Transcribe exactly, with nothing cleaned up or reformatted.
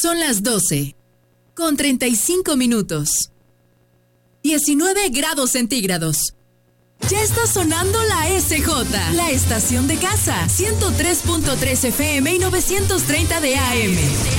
Son las doce, con treinta y cinco minutos. diecinueve grados centígrados. Ya está sonando la S J, la estación de casa, ciento tres punto tres F M y novecientos treinta de A M.